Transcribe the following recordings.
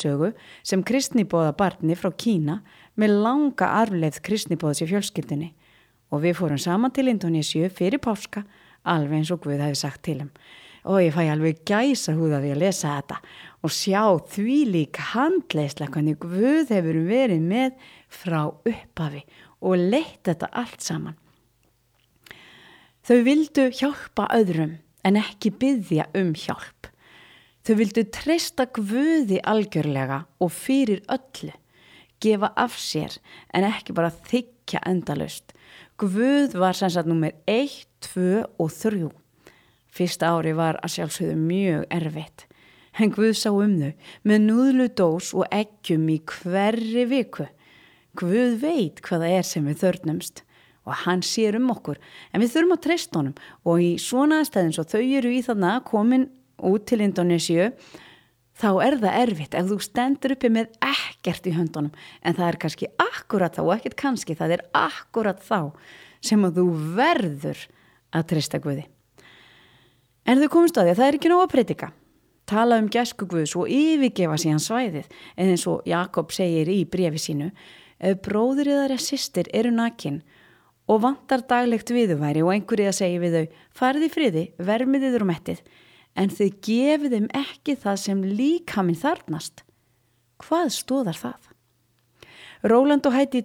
æfisögu sem kristniboða barni frá Kína með langa arfleifð kristniboðs í fjölskyldunni og við fórum saman til Indónesíu fyrir páska alveg eins og Guð hefði sagt til og ég fæ alveg gæsahúð af því að lesa þetta og sjá þvílík handleiðsla hvernig Guð hefur verið með frá upphafi og leitt þetta allt saman. Þau vildu hjálpa öðrum en ekki biðja hjálp. Þau vildu treysta Guði algjörlega og fyrir öllu, gefa af sér en ekki bara þiggja endalaust. Guð var sem sagt númer 1, 2 og 3. Fyrsta ári var að sjálfsögðu mjög erfitt, en Guð sá þau með núðludós og eggjum í hverri viku. Guð veit hvað það sem við þörfnumst og hann sér okkur, en við þurfum að treysta honum og í svona aðstæðum svo þau eru í þarna komin út til Indónesíu, þá það erfitt ef þú stendur uppi með ekkert í höndunum, en það kannski akkurat þá og ekkert kannski, það akkurat þá sem að þú verður að treysta Guði. En þau komust að því að það ekki nóg að predika, tala gæsku Guðs og yfirgefa síðan svæðið, en eins og Jakob segir í bréfi sínu, ef bróðir eða systir eru nakin og vantar daglegt viðurværi og einhverjið að segja við þau, farið í friði, vermið yður og mettið, en þið gefið þeim ekki það sem líkaminn þarfnast. Hvað stoðar það? Róland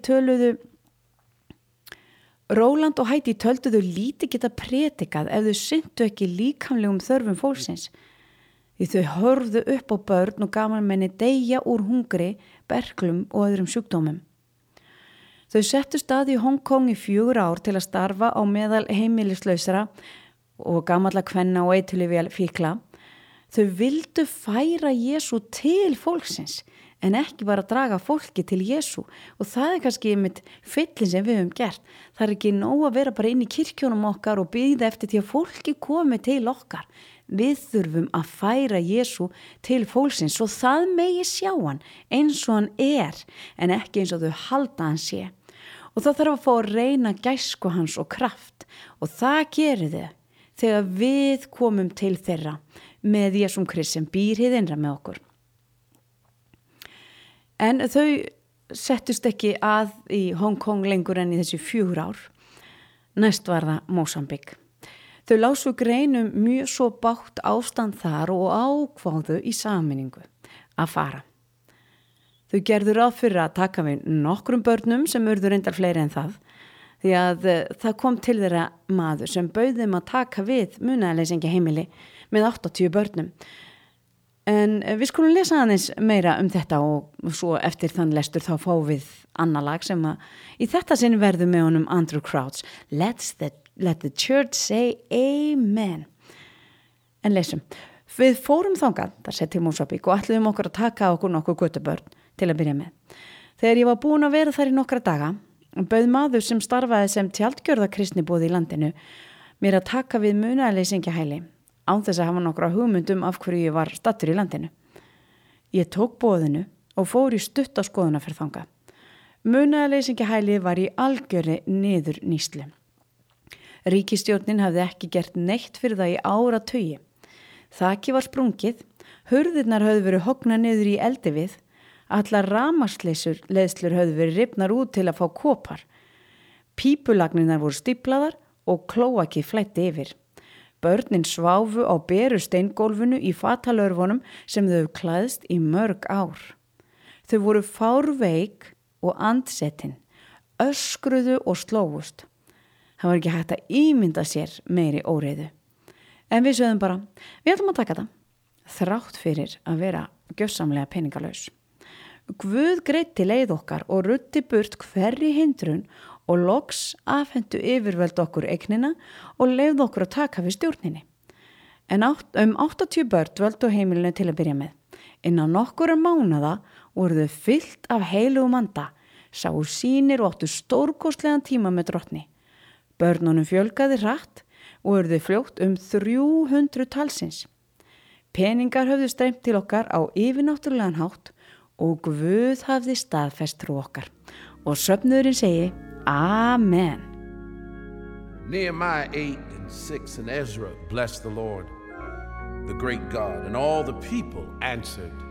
og Hætti tölduðu lítið geta predikað ef þau sinntu ekki líkamlegum þörfum fólksins. Því þau horfðu upp á börn og gamalmenni deyja úr hungri, berklum og öðrum sjúkdómum. Þau settu stað í Hong Kong í 4 ár til að starfa á meðal heimilislausra og gamalla kvenna og eiturlyfjafíkla. Þau vildu færa Jesú til fólksins en ekki bara draga fólki til Jesú og það kannski einmitt fyllin sem við höfum gert. Það ekki nóg að vera bara inn í kirkjónum okkar og bíða eftir því að fólki komi til okkar. Við þurfum að færa Jesú til fólksins og það megi sjá hann eins og hann en ekki eins og þau halda hann sé. Og það þarf að fá að reyna gæsku hans og kraft og það gerir þau þegar við komum til þeirra með Jesúm Krist sem býr hið innra með okkur. En þau settust ekki að í Hong Kong lengur en í þessi 4 ár. Næst var það Mósambík. Þau lásu greinum mjög svo bágt ástand þar og ákváðu í sameiningu að fara. Þau gerðu ráð fyrir að taka við nokkrum börnum sem urðu reyndar fleiri en það, því að það kom til þeirra maður sem bauð þeim að taka við munaðarleysingja heimili með 80 börnum. En við skulum lesa aðeins meira þetta og svo eftir þann lestur þá fáum við annað lag sem að í þetta sinn verður með honum Andrew Crouch. Let the church say amen. En lesum. Við fórum þangað, þar sett til Mósambík og ætluðum okkur að taka okkur nokkur götubörn til að byrja með. Þegar ég var búin að vera þar í nokkra daga, bauð maður sem starfaði sem tjaldgjörða kristniboði í landinu mér að taka við munaðarleysingja án þess að hafa nokkra hugmyndum af hverju ég var stattur í landinu. Ég tók boðinu og fór í stutta skoðuna fyrir þanga. Munaðarleysingja var í algjörri niður nýslu. Ríkisstjórnin hafði ekki gert neitt fyrir það í áratugi. Þakið var sprungið, hurðirnar höfðu verið hogna niður í eldi við, allar rafmagnsleiðslur höfðu verið rifnar út til að fá kopar. Pípulagninar voru stíplaðar og klóakið flætti yfir. Börnin sváfu á beru steingólfinu í fatalörfunum sem þau klæðst í mörg ár. Þau voru fárveik og andsetin, öskruðu og slógust. Það var ekki hægt að ímynda sér meiri óreiðu. En við sögðum bara, við ætlum að taka það, þrátt fyrir að vera gjörsamlega peningalaus. Guð greiddi leið okkar og ruddi burt hverri hindrun og loks afhentu yfirvöld okkur eignina og leyfði okkur að taka við stjórninni. En 80 börn dvöldu á heimilinu til að byrja með. Innan nokkura mánaða voru þau fyllt af heilugum anda, sáu sýnir og áttu stórkostlegan tíma með drottni. Börnunum fjölgaði hratt og urðu fljótt 300 talsins. Peningar höfðu streymt til okkar á yfirnáttúrulegan hátt og Guð hafði staðfest trú okkar. Og söfnuðurinn segi, Amen. Nehemiah 8:6 and Ezra blessed the Lord, the great God, and all the people answered,